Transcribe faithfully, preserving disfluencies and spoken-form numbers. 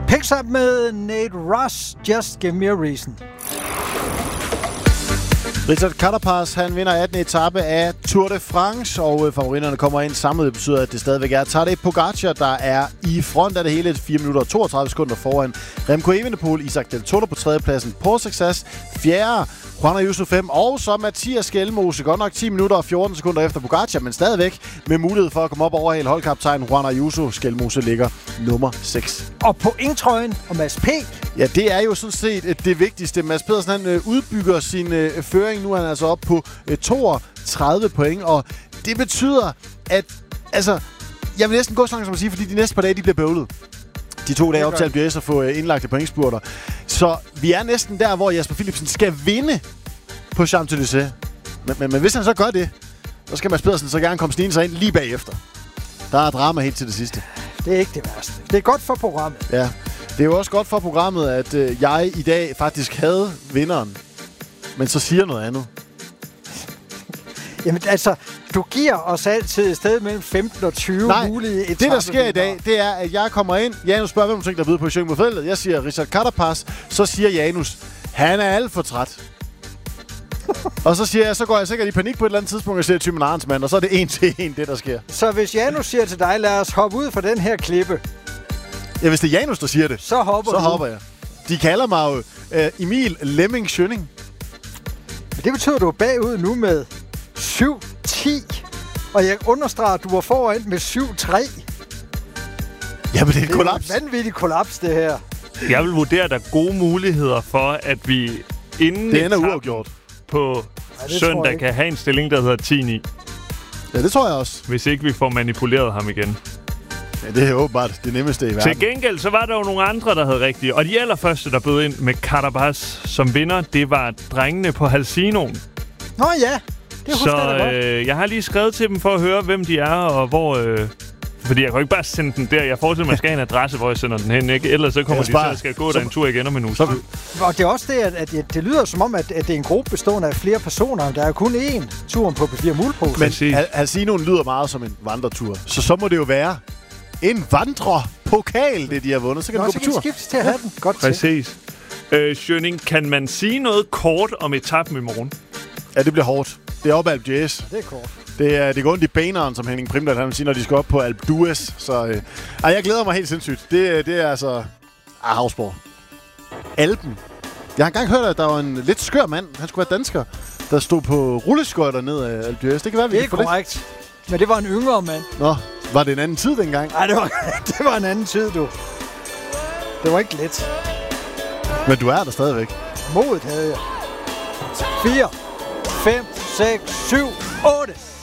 Picks Up med Nate Russ, Just Give Me a Reason. Richard Carapaz, han vinder attende etape af Tour de France, og favoritterne kommer ind samlet. Det betyder, at det stadigvæk er Tadej Pogacar, der er i front af det hele. fire minutter og toogtredive sekunder foran Remco Evenepoel, Isaac Del Toro på tredjepladsen, Paul Success fjerde, Juan Ayuso fem, og så Mathias Skelmose, godt nok ti minutter og fjorten sekunder efter Pogacar, men stadigvæk med mulighed for at komme op over hele holdkaptajn Juan Ayuso. Skelmose ligger nummer seks. Og på indtrøjen og Mads P. Ja, det er jo sådan set det vigtigste. Mads Pedersen, han øh, udbygger sin øh, føring. Nu er han altså op på øh, toogtredive point, og det betyder, at altså, jeg vil næsten gå så langt som at sige, fordi de næste par dage, de bliver bøvlet. De to dage op til Alpe d'Huez at få øh, indlagte pointspurter. Så vi er næsten der, hvor Jasper Philipsen skal vinde på Champs-Élysées. Men, men, men hvis han så gør det, så skal Mads Pedersen så gerne komme snigende sig ind lige bagefter. Der er drama helt til det sidste. Det er ikke det værste. Det er godt for programmet. Ja. Det er jo også godt for programmet, at øh, jeg i dag faktisk havde vinderen, men så siger noget andet. Jamen altså, du giver os altid et sted mellem femten og tyve Nej, mulige etaper. Det der sker i dag, det er, at jeg kommer ind. Janus spørger, hvem du tænker, der ved på Sjøen mod feltet. Jeg siger Richard Carapaz. Så siger Janus, han er alt for træt. Og så siger jeg, så går jeg sikkert i panik på et eller andet tidspunkt, og siger Thymen Arnsmann, og så er det en til en, det der sker. Så hvis Janus siger til dig, lad os hoppe ud fra den her klippe. Ja, hvis det er Janus, der siger det, så hopper, så du. hopper jeg. De kalder mig jo uh, Emil Lemming Schønning. Men det betyder, at du er bagud nu med syv ti. Og jeg understreger, at du var foran med syv tre. Jamen, det er et kollaps. Det er et vanvittigt kollaps, det her. Jeg vil vurdere, at der er gode muligheder for, at vi inden det ender uafgjort på ja, søndag kan have en stilling, der hedder ti ni. Ja, det tror jeg også. Hvis ikke vi får manipuleret ham igen. Ja, det er åbenbart det nemmeste i verden. Til gengæld, så var der jo nogle andre, der havde rigtigt. Og de allerførste, der bød ind med Carapaz som vinder, det var drengene på Halcinoen. Nå ja, det husker så, jeg da godt. Øh, jeg har lige skrevet til dem for at høre, hvem de er, og hvor... Øh, fordi jeg kan jo ikke bare sende den der. Jeg forestiller mig, at jeg skal have en adresse, hvor jeg sender den hen, ikke? Ellers så kommer de til at skal gå der en tur igen om en uge. Så, og det er også det, at, at det, det lyder som om, at, at det er en gruppe bestående af flere personer. Der er kun én turen på P fire Mulepose. Men Hal- Halcinoen lyder meget som en vandretur. Så så må det jo være en vandrepokal, det de har vundet. Så kan Nå, du gå så på kan tur. de skiftes til at have den. Godt Præcis. Øh, Schønning, kan man sige noget kort om etappen i morgen? Ja, det bliver hårdt. Det er op ad Alpe d'Huez. Det er kort. Det, er, det går ondt i beneren, som Henning Primdal han vil sige, når de skal op på Alpe d'Huez. Så øh, ej, jeg glæder mig helt sindssygt. Det, det er altså... Ah, Havsborg. Alpen. Jeg har engang hørt, at der var en lidt skør mand, han skulle være dansker, der stod på rulleskøjter ned af Alpe d'Huez. Det kan være, vi det er kan få korrekt. Det. Men det var en yngre mand. Nå, var det en anden tid dengang? Nej, det var, det var en anden tid, du. Det var ikke let. Men du er der stadigvæk. Modet havde jeg. fire, fem, seks, syv, otte.